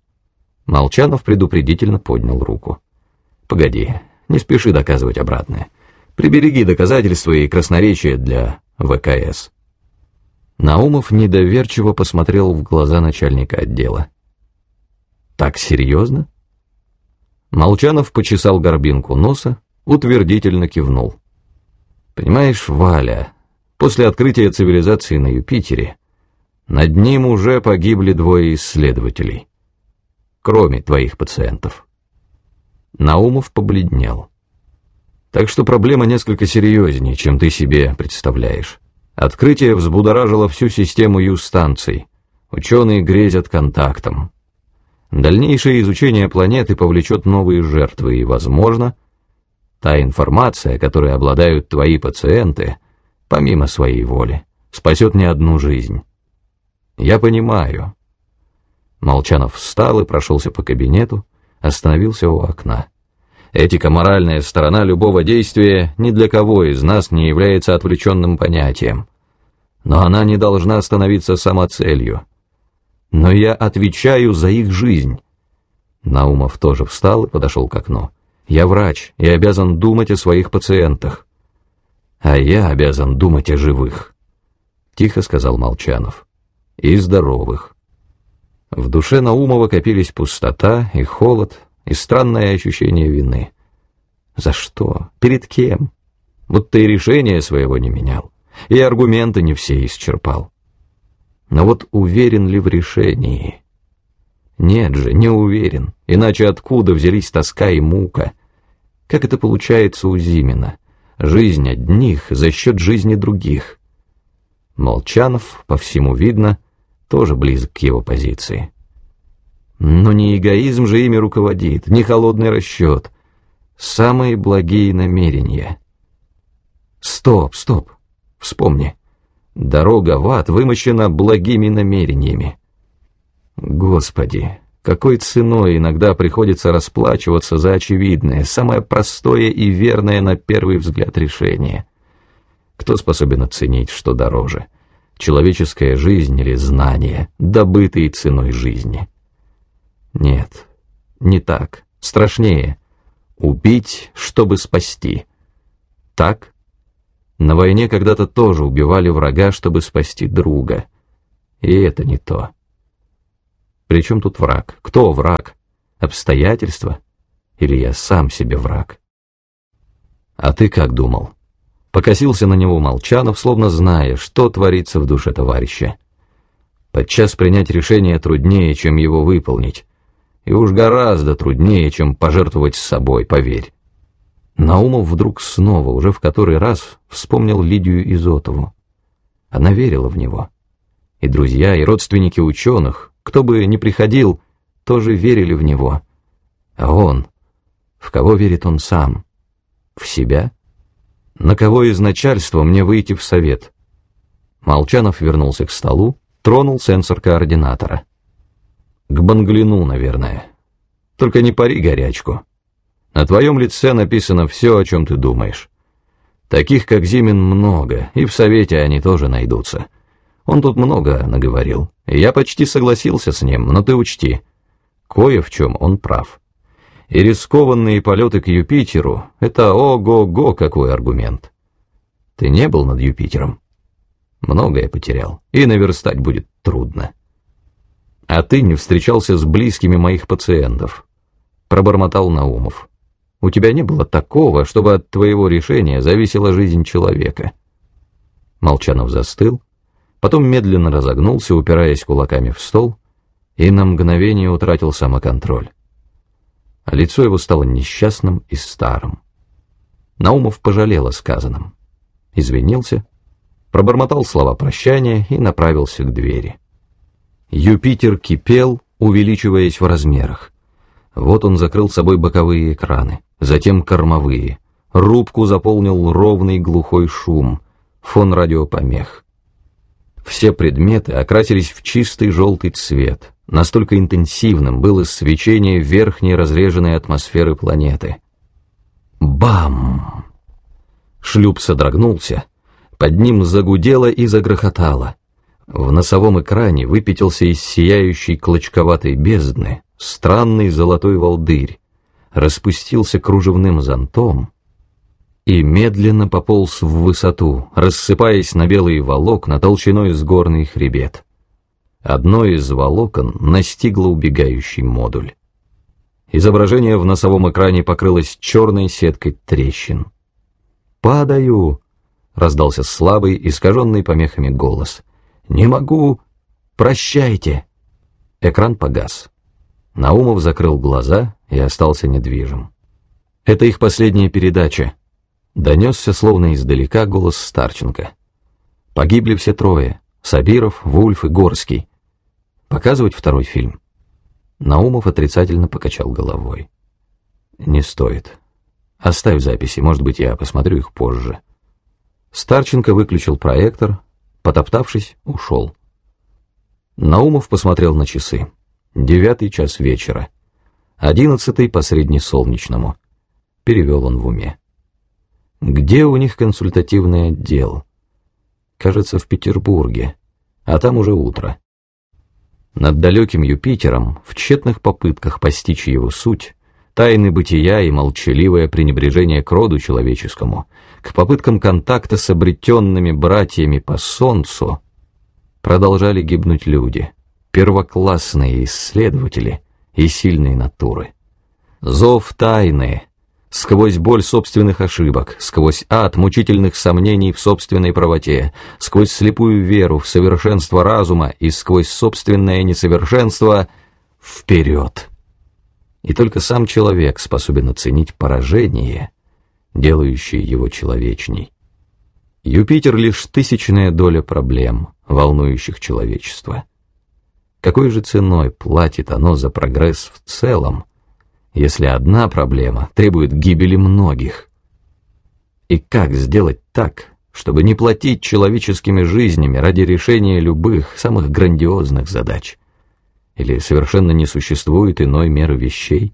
[SPEAKER 1] Молчанов предупредительно поднял руку. «Погоди, не спеши доказывать обратное. Прибереги доказательства и красноречие для ВКС». Наумов недоверчиво посмотрел в глаза начальника отдела. «Так серьезно?» Молчанов почесал горбинку носа, утвердительно кивнул. «Понимаешь, Валя, после открытия цивилизации на Юпитере над ним уже погибли двое исследователей, кроме твоих пациентов». Наумов побледнел. «Так что проблема несколько серьезнее, чем ты себе представляешь. Открытие взбудоражило всю систему Ю-станций. Ученые грезят контактом. Дальнейшее изучение планеты повлечет новые жертвы, и, возможно, та информация, которой обладают твои пациенты, помимо своей воли, спасет не одну жизнь. Я понимаю». Молчанов встал и прошелся по кабинету, остановился у окна. «Этико-моральная сторона любого действия ни для кого из нас не является отвлеченным понятием. Но она не должна становиться самоцелью. Но я отвечаю за их жизнь». Наумов тоже встал и подошел к окну. «Я врач и обязан думать о своих пациентах. А я обязан думать о живых», — тихо сказал Молчанов. «И здоровых». В душе Наумова копились пустота и холод, и странное ощущение вины. За что? Перед кем? Будто и решение своего не менял, и аргументы не все исчерпал. Но вот уверен ли в решении? Нет же, не уверен, иначе откуда взялись тоска и мука? Как это получается у Зимина? Жизнь одних за счет жизни других. Молчанов, по всему видно, тоже близок к его позиции. Но не эгоизм же ими руководит, не холодный расчет. Самые благие намерения. Стоп, стоп, вспомни. Дорога в ад вымощена благими намерениями. Господи, какой ценой иногда приходится расплачиваться за очевидное, самое простое и верное на первый взгляд решение. Кто способен оценить, что дороже? Человеческая жизнь или знания, добытые ценой жизни. Нет, не так. Страшнее. Убить, чтобы спасти. Так? На войне когда-то тоже убивали врага, чтобы спасти друга. И это не то. При чем тут враг? Кто враг? Обстоятельства? Или я сам себе враг? А ты как думал? Покосился на него Молчанов, словно зная, что творится в душе товарища. Подчас принять решение труднее, чем его выполнить. И уж гораздо труднее, чем пожертвовать собой, поверь. Наумов вдруг снова, уже в который раз, вспомнил Лидию Изотову. Она верила в него. И друзья, и родственники ученых, кто бы ни приходил, тоже верили в него. А он, в кого верит он сам? В себя? На кого из начальства мне выйти в совет? Молчанов вернулся к столу, тронул сенсор координатора. К Банглину, наверное. Только не пари горячку. На твоем лице написано все, о чем ты думаешь. Таких, как Зимин, много, и в совете они тоже найдутся. Он тут много наговорил, и я почти согласился с ним, но ты учти, кое в чем он прав. И рискованные полеты к Юпитеру — это ого-го какой аргумент. Ты не был над Юпитером? Многое потерял, и наверстать будет трудно. А ты не встречался с близкими моих пациентов, пробормотал Наумов. У тебя не было такого, чтобы от твоего решения зависела жизнь человека. Молчанов застыл, потом медленно разогнулся, упираясь кулаками в стол, и на мгновение утратил самоконтроль. А лицо его стало несчастным и старым. Наумов пожалел о сказанном, извинился, пробормотал слова прощания и направился к двери. Юпитер кипел, увеличиваясь в размерах. Вот он закрыл собой боковые экраны, затем кормовые. Рубку заполнил ровный глухой шум, фон радиопомех. Все предметы окрасились в чистый желтый цвет. Настолько интенсивным было свечение верхней разреженной атмосферы планеты. Бам! Шлюп содрогнулся, под ним загудело и загрохотало. В носовом экране выпятился из сияющей клочковатой бездны странный золотой волдырь, распустился кружевным зонтом и медленно пополз в высоту, рассыпаясь на белые волокна толщиной с горный хребет. Одно из волокон настигло убегающий модуль. Изображение в носовом экране покрылось черной сеткой трещин. «Падаю!» — раздался слабый, искаженный помехами голос. «Не могу! Прощайте!» Экран погас. Наумов закрыл глаза и остался недвижим. «Это их последняя передача», — донесся словно издалека голос Старченко. «Погибли все трое — Сабиров, Вульф и Горский. Показывать второй фильм?» Наумов отрицательно покачал головой. «Не стоит. Оставь записи, может быть, я посмотрю их позже». Старченко выключил проектор, потоптавшись, ушел. Наумов посмотрел на часы. Девятый час вечера. Одиннадцатый по среднесолнечному. Перевел он в уме. Где у них консультативный отдел? Кажется, в Петербурге, а там уже утро. Над далеким Юпитером, в тщетных попытках постичь его суть, тайны бытия и молчаливое пренебрежение к роду человеческому, к попыткам контакта с обретенными братьями по солнцу, продолжали гибнуть люди, первоклассные исследователи и сильные натуры. Зов тайны, сквозь боль собственных ошибок, сквозь ад мучительных сомнений в собственной правоте, сквозь слепую веру в совершенство разума и сквозь собственное несовершенство вперед. И только сам человек способен оценить поражение, делающее его человечней. Юпитер — лишь тысячная доля проблем, волнующих человечество. Какой же ценой платит оно за прогресс в целом, если одна проблема требует гибели многих? И как сделать так, чтобы не платить человеческими жизнями ради решения любых, самых грандиозных задач? Или совершенно не существует иной меры вещей?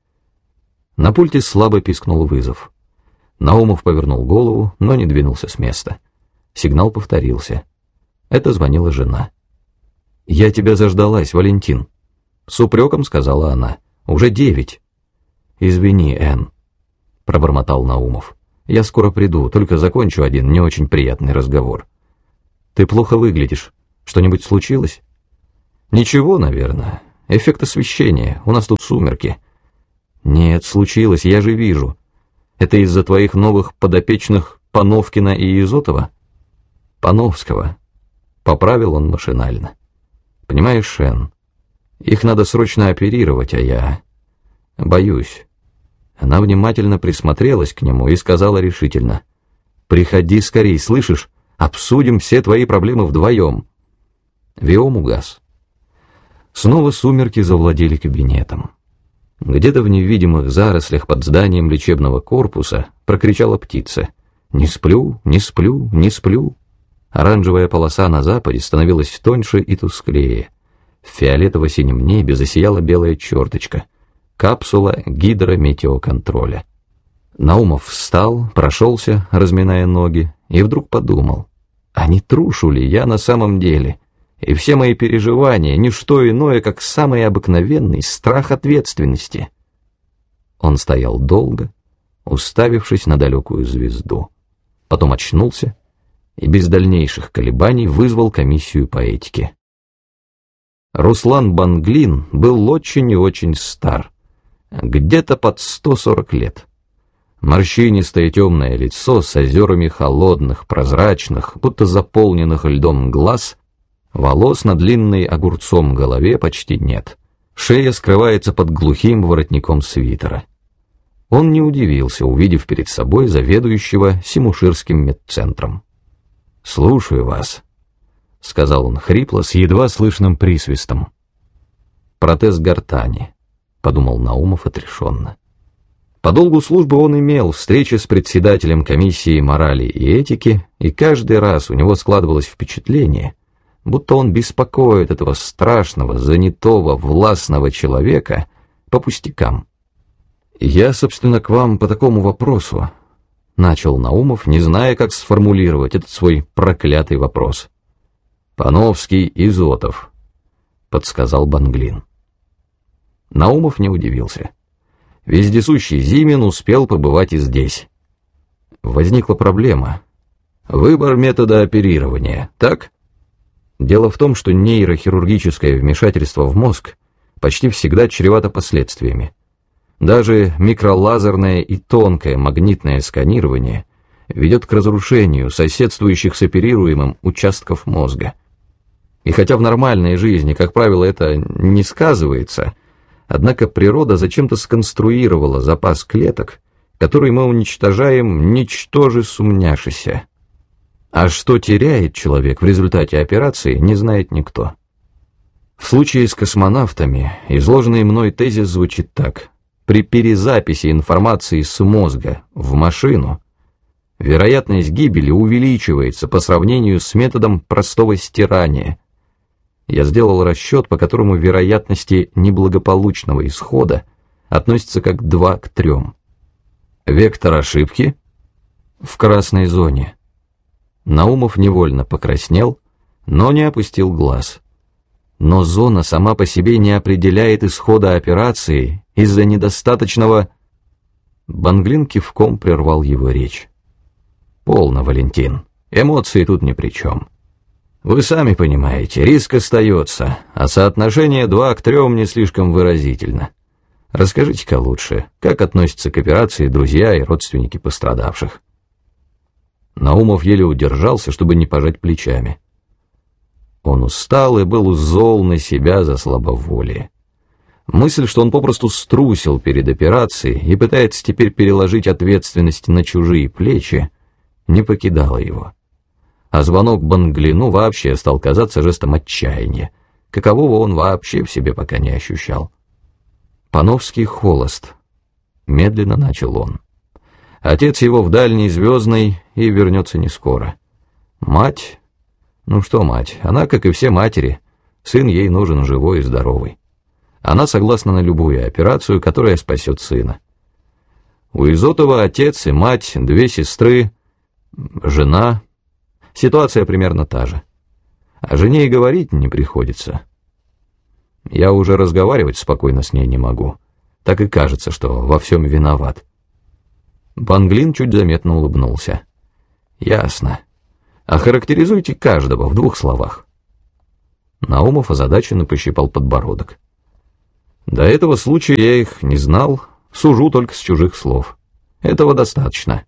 [SPEAKER 1] На пульте слабо пискнул вызов. Наумов повернул голову, но не двинулся с места. Сигнал повторился. Это звонила жена. «Я тебя заждалась, Валентин», — с упреком сказала она. «Уже девять». «Извини, Энн», — пробормотал Наумов. «Я скоро приду, только закончу один не очень приятный разговор». «Ты плохо выглядишь. Что-нибудь случилось?» «Ничего, наверное. Эффект освещения. У нас тут сумерки». «Нет, случилось, я же вижу. Это из-за твоих новых подопечных Пановкина и Изотова?» «Пановского», — поправил он машинально. «Понимаешь, Энн, их надо срочно оперировать, а я... боюсь». Она внимательно присмотрелась к нему и сказала решительно: «Приходи скорей, слышишь? Обсудим все твои проблемы вдвоем». Виом угас. Снова сумерки завладели кабинетом. Где-то в невидимых зарослях под зданием лечебного корпуса прокричала птица: «Не сплю, не сплю, не сплю». Оранжевая полоса на западе становилась тоньше и тусклее. В фиолетово-синем небе засияла белая черточка — капсула гидрометеоконтроля. Наумов встал, прошелся, разминая ноги, и вдруг подумал: а не трушу ли я на самом деле? И все мои переживания — ничто иное, как самый обыкновенный страх ответственности. Он стоял долго, уставившись на далекую звезду. Потом очнулся и без дальнейших колебаний вызвал комиссию по этике. Руслан Банглин был очень и очень стар, где-то под сто сорок лет. Морщинистое темное лицо с озерами холодных, прозрачных, будто заполненных льдом глаз, волос на длинной огурцом голове почти нет, шея скрывается под глухим воротником свитера. Он не удивился, увидев перед собой заведующего Симуширским медцентром. «Слушаю вас», — сказал он хрипло, с едва слышным присвистом. «Протез гортани», — подумал Наумов отрешенно. По долгу службы он имел встречи с председателем комиссии морали и этики, и каждый раз у него складывалось впечатление, будто он беспокоит этого страшного, занятого, властного человека по пустякам. «Я, собственно, к вам по такому вопросу», — начал Наумов, не зная, как сформулировать этот свой проклятый вопрос. «Пановский, Изотов», — подсказал Банглин. Наумов не удивился. Вездесущий Зимин успел побывать и здесь. Возникла проблема. Выбор метода оперирования, так? Дело в том, что нейрохирургическое вмешательство в мозг почти всегда чревато последствиями. Даже микролазерное и тонкое магнитное сканирование ведет к разрушению соседствующих с оперируемым участков мозга. И хотя в нормальной жизни, как правило, это не сказывается, однако природа зачем-то сконструировала запас клеток, который мы уничтожаем, ничтоже сумняшися. А что теряет человек в результате операции, не знает никто. В случае с космонавтами изложенный мной тезис звучит так: при перезаписи информации с мозга в машину вероятность гибели увеличивается по сравнению с методом простого стирания. Я сделал расчет, по которому вероятности неблагополучного исхода относятся как два к трем. Вектор ошибки в красной зоне. Наумов невольно покраснел, но не опустил глаз. Но зона сама по себе не определяет исхода операции из-за недостаточного... Банглин кивком прервал его речь. «Полно, Валентин, эмоции тут ни при чем. Вы сами понимаете, риск остается, а соотношение два к трем не слишком выразительно. Расскажите-ка лучше, как относятся к операции друзья и родственники пострадавших?» Наумов еле удержался, чтобы не пожать плечами. Он устал и был зол на себя за слабоволие. Мысль, что он попросту струсил перед операцией и пытается теперь переложить ответственность на чужие плечи, не покидала его. А звонок Банглину вообще стал казаться жестом отчаяния, какового он вообще в себе пока не ощущал. «Пановский холост», — медленно начал он. «Отец его в дальней звездной и вернется не скоро. Мать... Ну что мать, она, как и все матери, сын ей нужен живой и здоровый. Она согласна на любую операцию, которая спасет сына. У Изотова отец и мать, две сестры, жена. Ситуация примерно та же. О жене и говорить не приходится. Я уже разговаривать спокойно с ней не могу. Так и кажется, что во всем виноват». Банглин чуть заметно улыбнулся. «Ясно. Охарактеризуйте каждого в двух словах». Наумов озадаченно пощипал подбородок. «До этого случая я их не знал, сужу только с чужих слов. Этого достаточно.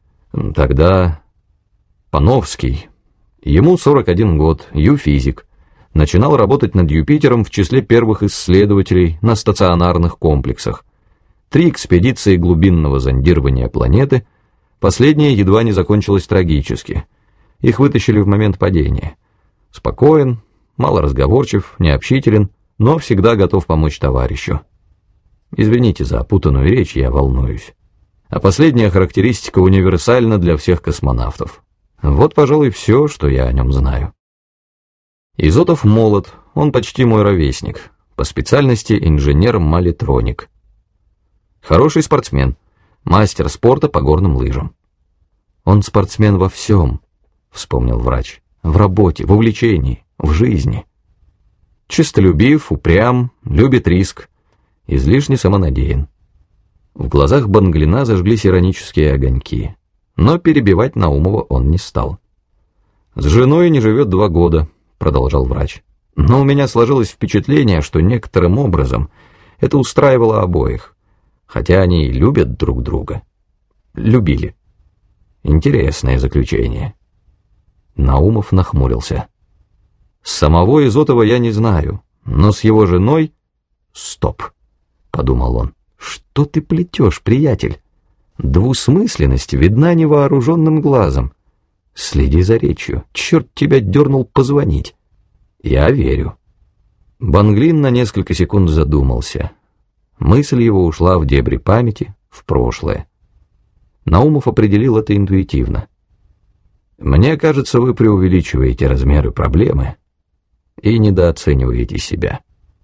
[SPEAKER 1] Тогда Пановский, ему сорок один год, юфизик, начинал работать над Юпитером в числе первых исследователей на стационарных комплексах. Три экспедиции глубинного зондирования планеты, последняя едва не закончилась трагически. Их вытащили в момент падения. Спокоен, малоразговорчив, необщителен, но всегда готов помочь товарищу. Извините за путанную речь, я волнуюсь. А последняя характеристика универсальна для всех космонавтов. Вот, пожалуй, все, что я о нем знаю. Изотов молод, он почти мой ровесник, по специальности инженер-малетроник. Хороший спортсмен, мастер спорта по горным лыжам. Он спортсмен во всем, вспомнил врач, в работе, в увлечении, в жизни. Честолюбив, упрям, любит риск, излишне самонадеян. В глазах Банглина зажглись иронические огоньки, но перебивать Наумова он не стал. «С женой не живет два года», — продолжал врач. «Но у меня сложилось впечатление, что некоторым образом это устраивало обоих, хотя они и любят друг друга. Любили. Интересное заключение». Наумов нахмурился. «Самого Изотова я не знаю, но с его женой...» «Стоп», — подумал он. «Что ты плетешь, приятель? Двусмысленность видна невооруженным глазом. Следи за речью, черт тебя дернул позвонить». «Я верю». Банглин на несколько секунд задумался. Мысль его ушла в дебри памяти, в прошлое. Наумов определил это интуитивно. «Мне кажется, вы преувеличиваете размеры проблемы и недооцениваете себя.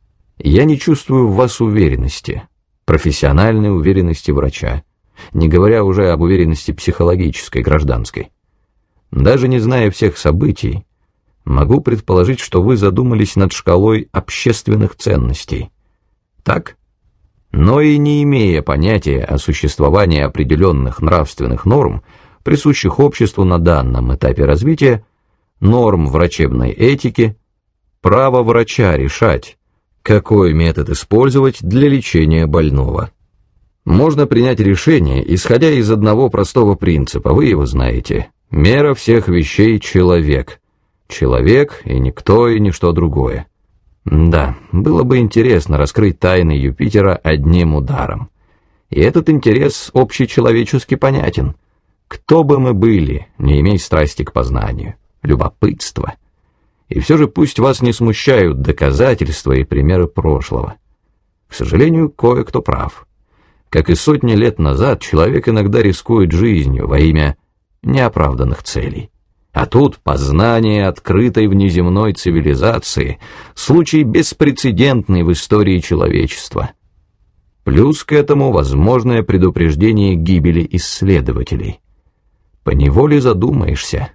[SPEAKER 1] Я не чувствую в вас уверенности, профессиональной уверенности врача, не говоря уже об уверенности психологической, гражданской. Даже не зная всех событий, могу предположить, что вы задумались над шкалой общественных ценностей. Так? Но и не имея понятия о существовании определенных нравственных норм, присущих обществу на данном этапе развития, норм врачебной этики, право врача решать, какой метод использовать для лечения больного. Можно принять решение, исходя из одного простого принципа, вы его знаете. Мера всех вещей — человек. Человек и никто и ничто другое. Да, было бы интересно раскрыть тайны Юпитера одним ударом. И этот интерес общечеловечески понятен. Кто бы мы были, не имея страсти к познанию, любопытства. И все же пусть вас не смущают доказательства и примеры прошлого. К сожалению, кое-кто прав. Как и сотни лет назад, человек иногда рискует жизнью во имя неоправданных целей. А тут познание открытой внеземной цивилизации, случай беспрецедентный в истории человечества. Плюс к этому возможное предупреждение гибели исследователей. Поневоле задумаешься.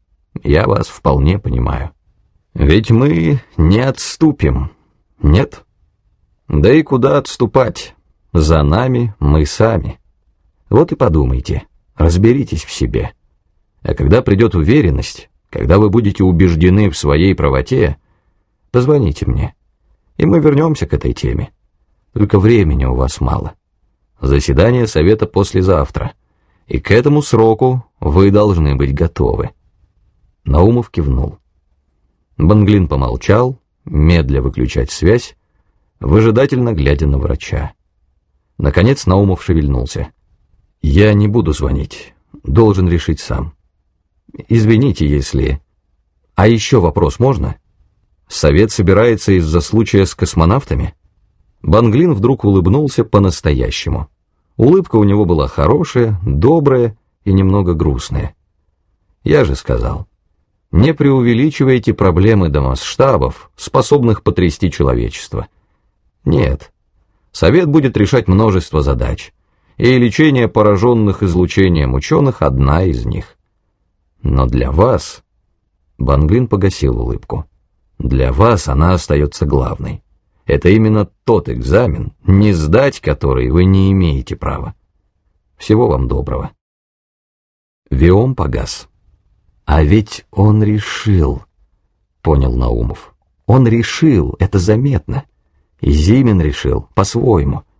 [SPEAKER 1] Я вас вполне понимаю. Ведь мы не отступим, нет? Да и куда отступать? За нами мы сами. Вот и подумайте, разберитесь в себе. А когда придет уверенность, когда вы будете убеждены в своей правоте, позвоните мне, и мы вернемся к этой теме. Только времени у вас мало. Заседание совета послезавтра, и к этому сроку вы должны быть готовы». Наумов кивнул. Банглин помолчал, медля выключать связь, выжидательно глядя на врача. Наконец Наумов шевельнулся. «Я не буду звонить, должен решить сам. Извините, если... А еще вопрос можно? Совет собирается из-за случая с космонавтами?» Банглин вдруг улыбнулся по-настоящему. Улыбка у него была хорошая, добрая и немного грустная. «Я же сказал, не преувеличивайте проблемы до масштабов, способных потрясти человечество. Нет, Совет будет решать множество задач, и лечение пораженных излучением ученых одна из них. Но для вас Банглин погасил улыбку. «Для вас она остается главной. Это именно тот экзамен, не сдать который вы не имеете права. Всего вам доброго». Виом погас. «А ведь он решил», — понял Наумов. «Он решил, это заметно. И Зимин решил, по-своему.